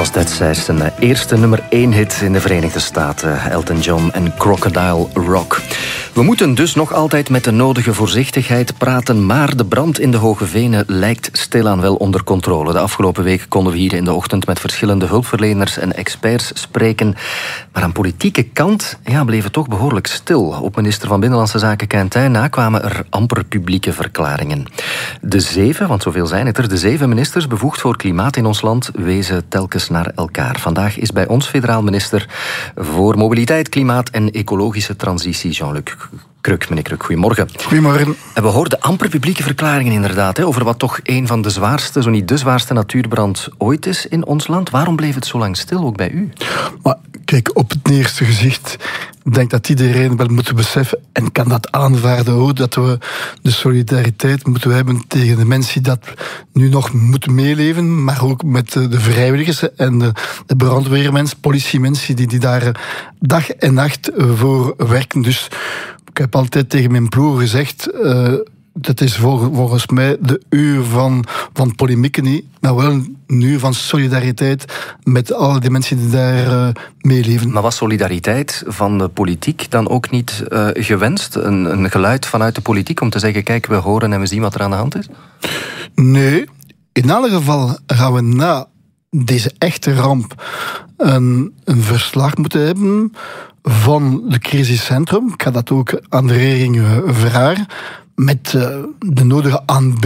was destijds zijn eerste nummer 1 hit in de Verenigde Staten. Elton John en Crocodile Rock. We moeten dus nog altijd met de nodige voorzichtigheid praten, maar de brand in de Hoge Venen lijkt stilaan wel onder controle. De afgelopen week konden we hier in de ochtend met verschillende hulpverleners en experts spreken. Maar aan politieke kant bleef het toch behoorlijk stil. Op minister van Binnenlandse Zaken Quintin na kwamen er amper publieke verklaringen. De 7, want zoveel zijn het er, de 7 ministers bevoegd voor klimaat in ons land wezen telkens naar elkaar. Vandaag is bij ons federaal minister voor mobiliteit, klimaat en ecologische transitie, Jean-Luc Creux. Meneer Creux, goedemorgen. Goedemorgen. En we hoorden amper publieke verklaringen inderdaad, over wat toch een van de zwaarste, zo niet de zwaarste natuurbrand ooit is in ons land. Waarom bleef het zo lang stil, ook bij u? Maar kijk, op het eerste gezicht denk dat iedereen wel moet beseffen en kan dat aanvaarden hoor, dat we de solidariteit moeten hebben tegen de mensen die dat nu nog moeten meeleven, maar ook met de vrijwilligers en de brandweermensen, politiemensen die daar dag en nacht voor werken. Dus ik heb altijd tegen mijn ploeg gezegd, dat is volgens mij de uur van polemieken niet, maar wel een uur van solidariteit met alle die mensen die daar meeleven. Maar was solidariteit van de politiek dan ook niet gewenst? Een geluid vanuit de politiek om te zeggen, kijk, we horen en we zien wat er aan de hand is? Nee, in alle geval gaan we na deze echte ramp een verslag moeten hebben van de crisiscentrum. Ik ga dat ook aan de regering vragen, met de nodige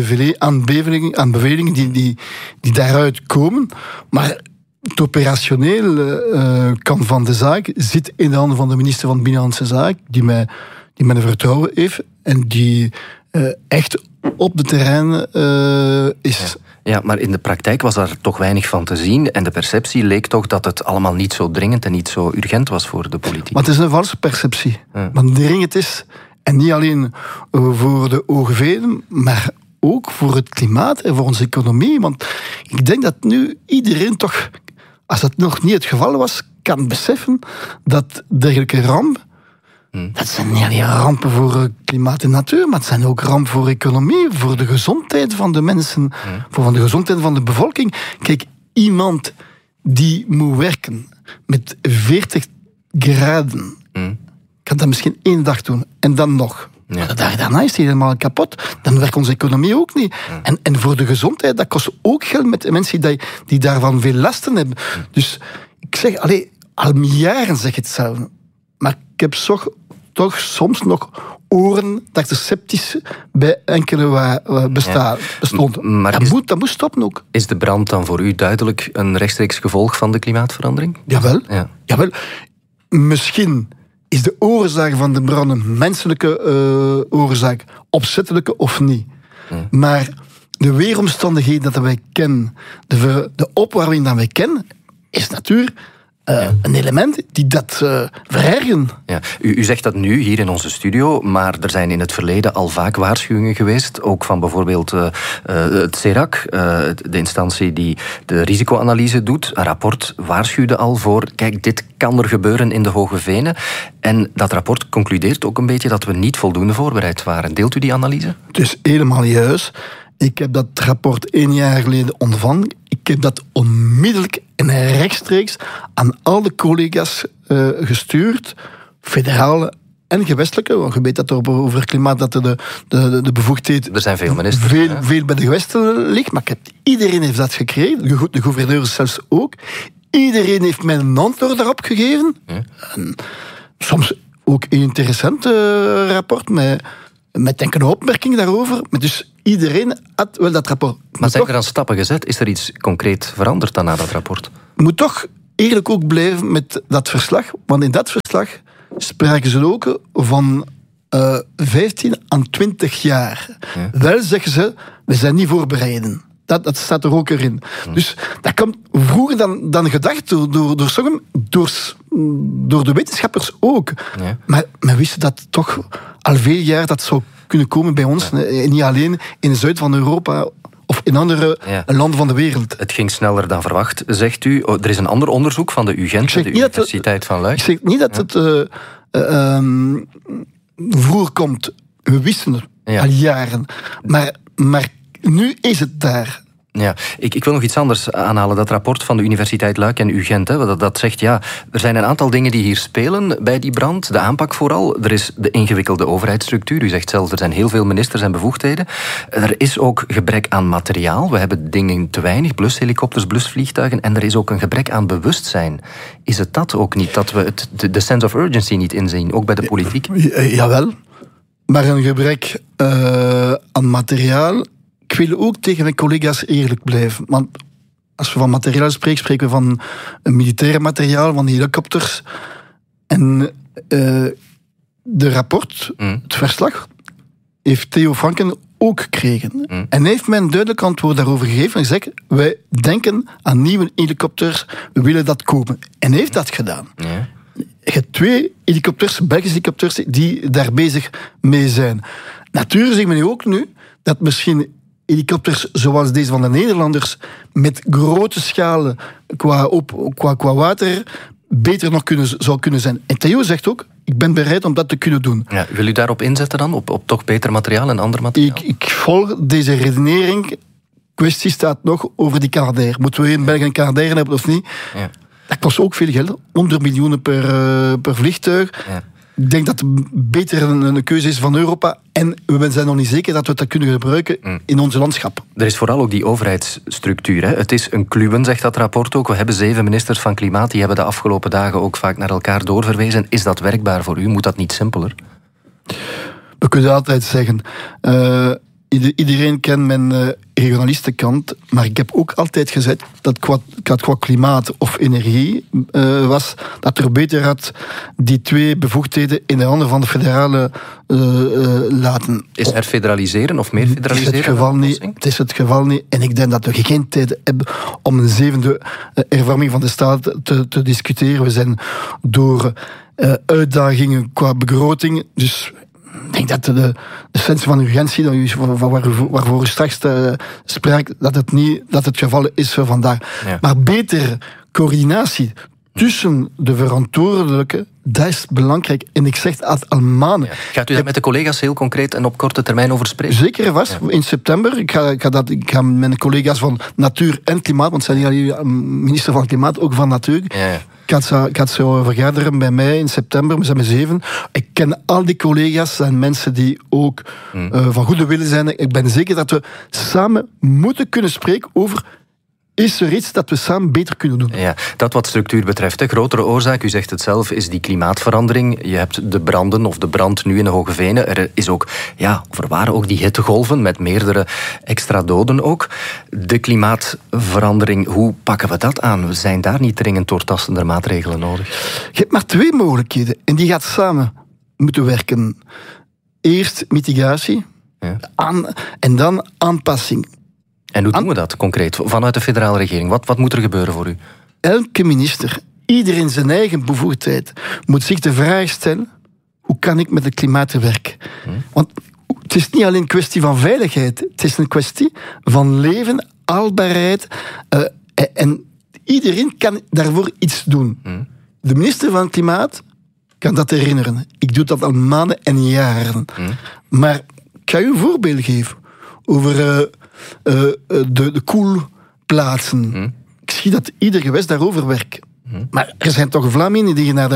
aanbevelingen die daaruit komen. Maar het operationeel kan van de zaak zit in de handen van de minister van Binnenlandse Zaken, die mijn vertrouwen heeft en die echt op het terrein is. Ja, maar in de praktijk was daar toch weinig van te zien en de perceptie leek toch dat het allemaal niet zo dringend en niet zo urgent was voor de politiek. Maar het is een valse perceptie. Ja. Want dringend is, en niet alleen voor de Hoge Venen, maar ook voor het klimaat en voor onze economie. Want ik denk dat nu iedereen toch, als dat nog niet het geval was, kan beseffen dat dergelijke rampen, dat zijn niet alleen rampen voor klimaat en natuur, maar het zijn ook rampen voor economie, voor de gezondheid van de mensen, voor de gezondheid van de bevolking. Kijk, iemand die moet werken met 40 graden, kan dat misschien 1 dag doen en dan nog. Ja. Maar daarna is hij helemaal kapot. Dan werkt onze economie ook niet. Ja. En voor de gezondheid, dat kost ook geld met mensen die daarvan veel lasten hebben. Dus ik zeg, al jaren zeg ik hetzelfde. Maar ik heb toch soms nog oren dat er sceptisch bij enkele bestond. Maar dat moet stoppen ook. Is de brand dan voor u duidelijk een rechtstreeks gevolg van de klimaatverandering? Jawel. Ja. Jawel. Misschien is de oorzaak van de brand een menselijke oorzaak, opzettelijke of niet. Maar de weeromstandigheden dat wij kennen, de opwarming dat wij kennen, is natuurlijk een element die dat verergen. Ja. U zegt dat nu hier in onze studio, maar er zijn in het verleden al vaak waarschuwingen geweest, ook van bijvoorbeeld het CERAC, de instantie die de risicoanalyse doet. Een rapport waarschuwde al voor, kijk, dit kan er gebeuren in de Hoge Venen. En dat rapport concludeert ook een beetje dat we niet voldoende voorbereid waren. Deelt u die analyse? Het is helemaal juist. Ik heb dat rapport 1 jaar geleden ontvangen. Ik heb dat onmiddellijk en rechtstreeks aan al de collega's gestuurd, federale en gewestelijke. Want je weet dat er over klimaat dat de bevoegdheid er zijn veel ministers, veel bij de gewesten ligt. Maar iedereen heeft dat gekregen. De gouverneurs zelfs ook. Iedereen heeft mij een antwoord daarop gegeven. Ja. En soms ook een interessant rapport met enkele opmerkingen daarover. Maar dus iedereen had wel dat rapport. Maar zijn er dan stappen gezet? Is er iets concreet veranderd dan na dat rapport? Je moet toch eerlijk ook blijven met dat verslag. Want in dat verslag spraken ze ook van 15 aan 20 jaar. Ja. Wel zeggen ze, we zijn niet voorbereid. Dat staat er ook erin. Dus dat komt vroeger dan gedacht door de wetenschappers ook. Ja. Maar we wisten dat toch al veel jaar dat zou kunnen komen bij ons. Ja. Niet alleen in het zuiden van Europa of in andere landen van de wereld. Het ging sneller dan verwacht, zegt u. Er is een ander onderzoek van de UGent, de Universiteit van Luik. Ik zeg niet dat het vroeger komt. We wisten het al jaren. Maar nu is het daar. Ja, ik wil nog iets anders aanhalen. Dat rapport van de Universiteit Luik en UGent, hè, dat zegt, ja, er zijn een aantal dingen die hier spelen bij die brand. De aanpak vooral. Er is de ingewikkelde overheidsstructuur. U zegt zelf, er zijn heel veel ministers en bevoegdheden. Er is ook gebrek aan materiaal. We hebben dingen te weinig, blushelikopters, blusvliegtuigen. En er is ook een gebrek aan bewustzijn. Is het dat ook niet, dat we de sense of urgency niet inzien, ook bij de politiek? Jawel, maar een gebrek aan materiaal. Ik wil ook tegen mijn collega's eerlijk blijven. Want als we van materiaal spreken we van militaire materiaal, van helikopters. En de rapport, het verslag, heeft Theo Franken ook gekregen. En hij heeft mij een duidelijk antwoord daarover gegeven. En gezegd, wij denken aan nieuwe helikopters, we willen dat kopen. En hij heeft dat gedaan. Ja. Je hebt 2 helikopters, Belgische helikopters, die daar bezig mee zijn. Natuurlijk zeggen we nu ook dat misschien helikopters zoals deze van de Nederlanders met grote schalen qua water beter nog zou kunnen zijn. En Theo zegt ook, ik ben bereid om dat te kunnen doen. Ja, wil u daarop inzetten dan? Op toch beter materiaal en ander materiaal? Ik volg deze redenering. Kwestie staat nog over die Canadair. Moeten we in België een Canadair hebben of niet? Ja. Dat kost ook veel geld. 100 miljoen per vliegtuig. Ja. Ik denk dat het beter een keuze is van Europa. En we zijn nog niet zeker dat we dat kunnen gebruiken in ons landschap. Er is vooral ook die overheidsstructuur. Hè. Het is een kluwen, zegt dat rapport ook. We hebben 7 ministers van Klimaat. Die hebben de afgelopen dagen ook vaak naar elkaar doorverwezen. Is dat werkbaar voor u? Moet dat niet simpeler? We kunnen altijd zeggen... Iedereen kent mijn regionalistenkant, maar ik heb ook altijd gezegd dat qua klimaat of energie was, dat er beter had die 2 bevoegdheden in de handen van de federale laten. Is er federaliseren of meer federaliseren? Het is het geval niet. En ik denk dat we geen tijd hebben om een 7e hervorming van de staat te discussiëren. We zijn door uitdagingen qua begroting, dus... Ik denk dat de sensie van urgentie, waarvoor u straks sprak, dat het geval is voor vandaag. Ja. Maar betere coördinatie tussen de verantwoordelijken, dat is belangrijk. En ik zeg het al maanden. Ja. Gaat u daar met de collega's heel concreet en op korte termijn over spreken? Zeker en vast. Ja. In september. Ik ga met de collega's van Natuur en Klimaat, want zijn niet alleen minister van Klimaat, ook van Natuur. Ja. Ik had ze vergaderen bij mij in september, we zijn met 7. Ik ken al die collega's, zijn mensen die ook van goede willen zijn. Ik ben zeker dat we samen moeten kunnen spreken over... Is er iets dat we samen beter kunnen doen? Ja, dat wat structuur betreft. De grotere oorzaak, u zegt het zelf, is die klimaatverandering. Je hebt de branden, of de brand nu in de Hoge Venen. Er is ook, er waren ook die hittegolven met meerdere extra doden ook. De klimaatverandering, hoe pakken we dat aan? Zijn daar niet dringend doortastender maatregelen nodig? Je hebt maar 2 mogelijkheden. En die gaat samen moeten werken. Eerst mitigatie, en dan aanpassing. En hoe doen we dat concreet vanuit de federale regering? Wat moet er gebeuren voor u? Elke minister, iedereen zijn eigen bevoegdheid, moet zich de vraag stellen: hoe kan ik met het klimaat werken? Want het is niet alleen een kwestie van veiligheid, het is een kwestie van leven, haalbaarheid. En iedereen kan daarvoor iets doen. De minister van Klimaat kan dat herinneren. Ik doe dat al maanden en jaren. Maar ik ga u een voorbeeld geven over... de koelplaatsen. Ik zie dat ieder gewest daarover werkt. Maar er zijn toch Vlamingen die naar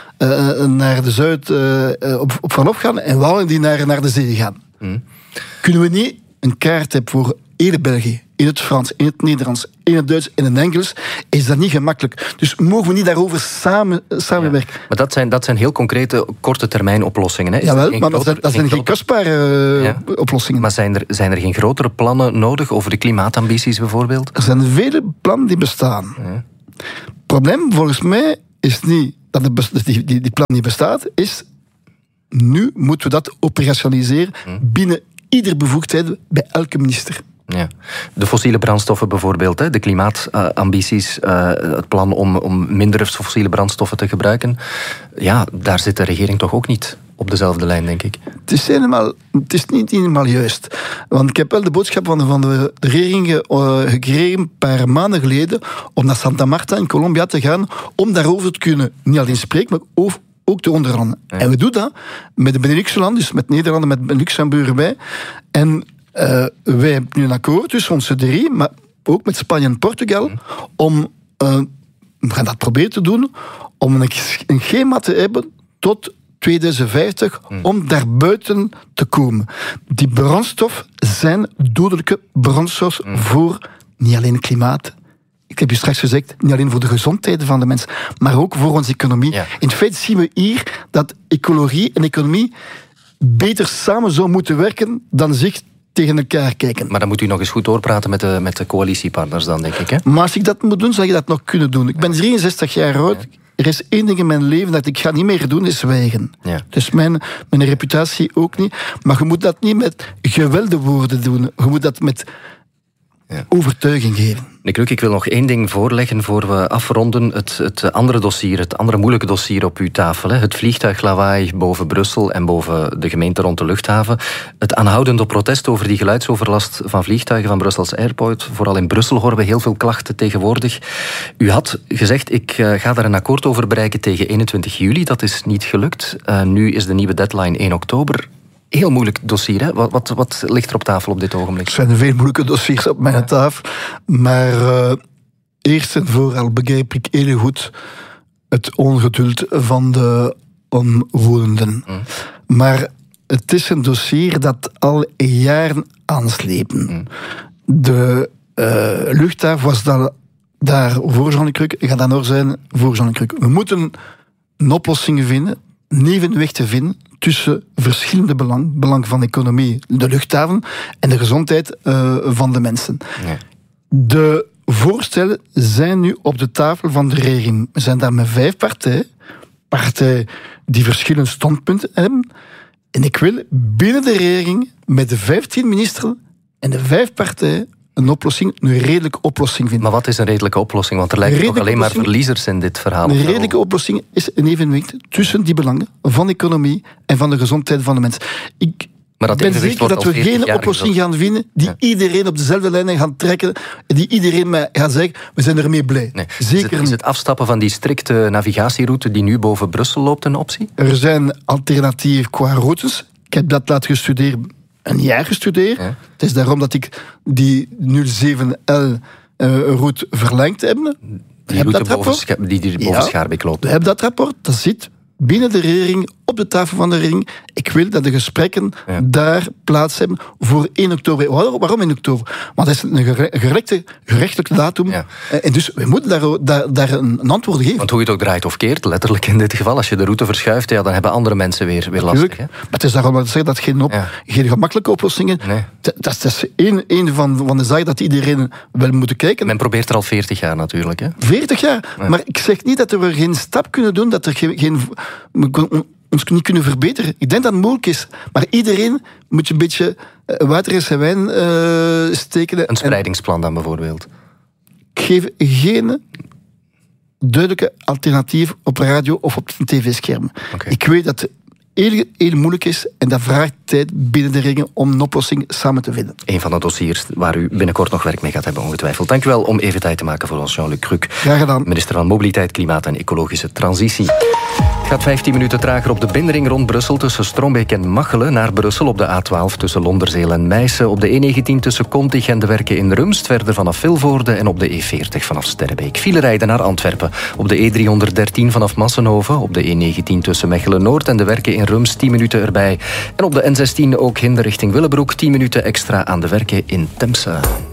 de Zuid op verlof gaan en Walen die naar de zee gaan. Kunnen we niet een kaart hebben voor heel België, in het Frans, in het Nederlands, in het Duits, in het Engels, is dat niet gemakkelijk. Dus mogen we niet daarover samenwerken. Maar dat zijn heel concrete, korte termijn oplossingen. Hè? Jawel, maar dat zijn geen kostbare oplossingen. Maar zijn er geen grotere plannen nodig over de klimaatambities bijvoorbeeld? Er zijn vele plannen die bestaan. Ja. Het probleem volgens mij is niet dat die plan niet bestaat, is nu moeten we dat operationaliseren binnen ieder bevoegdheid bij elke minister. Ja. De fossiele brandstoffen bijvoorbeeld, hè? De klimaatambities, het plan om minder fossiele brandstoffen te gebruiken. Ja, daar zit de regering toch ook niet op dezelfde lijn, denk ik. Het is niet helemaal juist. Want ik heb wel de boodschap van de regering gekregen een paar maanden geleden om naar Santa Marta in Colombia te gaan om daarover te kunnen niet alleen spreken, maar ook te onderhandelen. Ja. En we doen dat met de Benelux-landen, dus met Nederlanden, met Luxemburg erbij. En wij hebben nu een akkoord tussen onze 3, maar ook met Spanje en Portugal, om, we gaan dat proberen te doen, om een schema te hebben tot 2050 om daarbuiten te komen. Die brandstof zijn dodelijke brandstof voor niet alleen het klimaat. Ik heb u straks gezegd, niet alleen voor de gezondheid van de mens, maar ook voor onze economie. Ja. In feite zien we hier dat ecologie en economie beter samen zou moeten werken dan zich tegen elkaar kijken. Maar dan moet u nog eens goed doorpraten met de coalitiepartners dan, denk ik. Hè? Maar als ik dat moet doen, zou je dat nog kunnen doen. Ik ben 63 jaar oud. Ja. Er is één ding in mijn leven dat ik ga niet meer doen, is zwijgen. Ja. Dus mijn reputatie ook niet. Maar je moet dat niet met gewelde woorden doen. Je moet dat met overtuiging geven. Meneer Kruk, ik wil nog één ding voorleggen voor we afronden. Het andere dossier, het andere moeilijke dossier op uw tafel. Hè. Het vliegtuiglawaai boven Brussel en boven de gemeente rond de luchthaven. Het aanhoudende protest over die geluidsoverlast van vliegtuigen van Brussels Airport. Vooral in Brussel horen we heel veel klachten tegenwoordig. U had gezegd, ik ga daar een akkoord over bereiken tegen 21 juli. Dat is niet gelukt. Nu is de nieuwe deadline 1 oktober. Heel moeilijk dossier, hè? Wat ligt er op tafel op dit ogenblik? Er zijn veel moeilijke dossiers op mijn tafel. Maar eerst en vooral begrijp ik heel goed het ongeduld van de omwonenden. Maar het is een dossier dat al jaren aanslepen. De luchthaven was daar voor Jean-Luc Kruk, gaat dan nog zijn voor Jean-Luc Kruk. We moeten een oplossing vinden, een evenwicht te vinden tussen verschillende belang van de economie, de luchthaven en de gezondheid van de mensen. Nee. De voorstellen zijn nu op de tafel van de regering. We zijn daar met 5 partijen die verschillende standpunten hebben. En ik wil binnen de regering met de 15 ministers en de 5 partijen een redelijke oplossing vinden. Maar wat is een redelijke oplossing? Want er lijken toch alleen maar verliezers in dit verhaal. Een redelijke oplossing is een evenwicht tussen die belangen van de economie en van de gezondheid van de mens. Ik ben zeker dat we geen oplossing gaan vinden die iedereen op dezelfde lijn gaan trekken, die iedereen gaat zeggen, we zijn ermee blij. Nee. Zeker is het afstappen van die strikte navigatieroute die nu boven Brussel loopt een optie? Er zijn alternatieven qua routes. Ik heb dat laten studeren. Een jaar gestudeerd. Ja. Het is daarom dat ik die 07L-route verlengd heb. Die route die boven Schaarbeek loopt. We hebben dat rapport, dat zit binnen de regering, op de tafel van de regering. Ik wil dat de gesprekken daar plaats hebben voor 1 oktober. Waarom 1 oktober? Want dat is een gerechtelijke datum. Ja. En dus we moeten daar een antwoord geven. Want hoe je het ook draait of keert, letterlijk in dit geval, als je de route verschuift, dan hebben andere mensen weer lastig. Hè? Maar het is daarom dat ik zeg dat geen gemakkelijke oplossingen. Nee. Dat is één van de zaken dat iedereen wel moet kijken. Men probeert er al 40 jaar natuurlijk. Hè? 40 jaar? Ja. Maar ik zeg niet dat we geen stap kunnen doen, dat er ons niet kunnen verbeteren. Ik denk dat het moeilijk is. Maar iedereen moet je een beetje water in zijn wijn steken. Een spreidingsplan dan bijvoorbeeld? Ik geef geen duidelijke alternatief op radio of op een tv-scherm. Okay. Ik weet dat het heel moeilijk is en dat vraagt tijd binnen de regering om een oplossing samen te vinden. Een van de dossiers waar u binnenkort nog werk mee gaat hebben, ongetwijfeld. Dank u wel om even tijd te maken voor ons, Jean-Luc Kruk. Graag gedaan. Minister van Mobiliteit, Klimaat en Ecologische Transitie. Het gaat 15 minuten trager op de binnenring rond Brussel tussen Strombeek en Machelen, naar Brussel op de A12 tussen Londerzeel en Meissen, op de E19 tussen Kontig en de werken in Rumst, verder vanaf Vilvoorde en op de E40 vanaf Sterrebeek. File rijden naar Antwerpen, op de E313 vanaf Massenhoven, op de E19 tussen Mechelen-Noord en de werken in Rumst 10 minuten erbij. En op de N16 ook hinder richting Willebroek, 10 minuten extra aan de werken in Temse.